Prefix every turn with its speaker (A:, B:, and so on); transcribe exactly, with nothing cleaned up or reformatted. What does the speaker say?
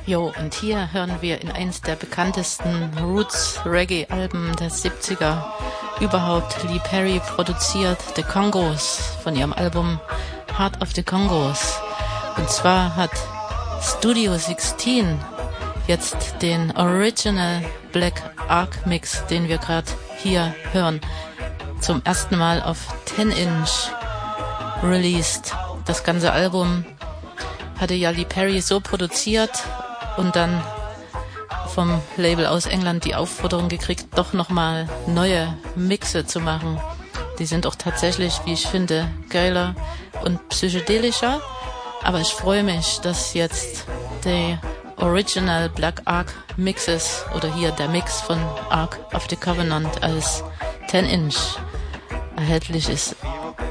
A: Jo, und hier hören wir in eins der bekanntesten Roots-Reggae-Alben der siebziger überhaupt Lee Perry produziert, The Congos, von ihrem Album Heart of the Congos. Und zwar hat Studio sechzehn jetzt den Original Black Ark Mix, den wir gerade hier hören, zum ersten Mal auf zehn Inch released. Das ganze Album hatte ja Lee Perry so produziert und dann vom Label aus England die Aufforderung gekriegt, doch nochmal neue Mixe zu machen. Die sind auch tatsächlich, wie ich finde, geiler und psychedelischer. Aber ich freue mich, dass jetzt die Original Black Ark Mixes oder hier der Mix von Ark of the Covenant als zehn Inch erhältlich ist.